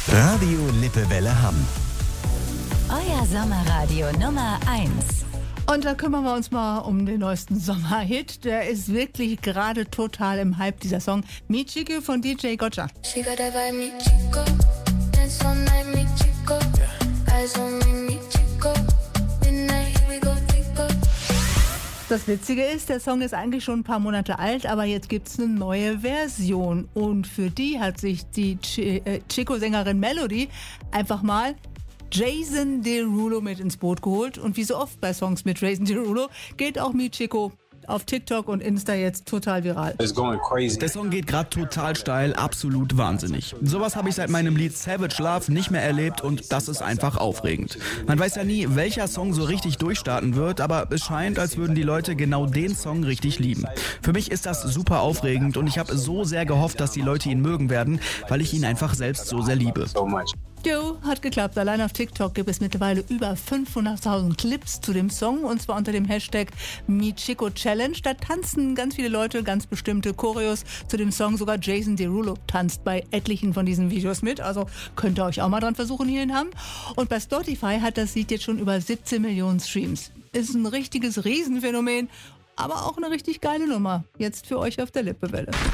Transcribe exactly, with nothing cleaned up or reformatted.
Radio Lippewelle Hamm. Euer Sommerradio Nummer eins. Und da kümmern wir uns mal um den neuesten Sommerhit. Der ist wirklich gerade total im Hype, dieser Song. Mi Chico von D J Gotcha. She got that vibe, mi chico. Dance all night, mi chico. Eyes on me, mi chico. Midnight, here we go, chico. Das Witzige ist, der Song ist eigentlich schon ein paar Monate alt, aber jetzt gibt es eine neue Version. Und für die hat sich die Ch- äh, Chico-Sängerin Melody einfach mal Jason Derulo mit ins Boot geholt. Und wie so oft bei Songs mit Jason Derulo geht auch Mi Chico auf TikTok und Insta jetzt total viral. Der Song geht gerade total steil, absolut wahnsinnig. Sowas habe ich seit meinem Lied Savage Love nicht mehr erlebt und das ist einfach aufregend. Man weiß ja nie, welcher Song so richtig durchstarten wird, aber es scheint, als würden die Leute genau den Song richtig lieben. Für mich ist das super aufregend und ich habe so sehr gehofft, dass die Leute ihn mögen werden, weil ich ihn einfach selbst so sehr liebe. Jo, hat geklappt. Allein auf TikTok gibt es mittlerweile über fünfhunderttausend Clips zu dem Song und zwar unter dem Hashtag Mi Chico Challenge. Da tanzen ganz viele Leute ganz bestimmte Choreos zu dem Song. Sogar Jason Derulo tanzt bei etlichen von diesen Videos mit. Also könnt ihr euch auch mal dran versuchen, hier in Hamm. Und bei Spotify hat das Lied jetzt schon über siebzehn Millionen Streams. Ist ein richtiges Riesenphänomen, aber auch eine richtig geile Nummer. Jetzt für euch auf der Lippewelle.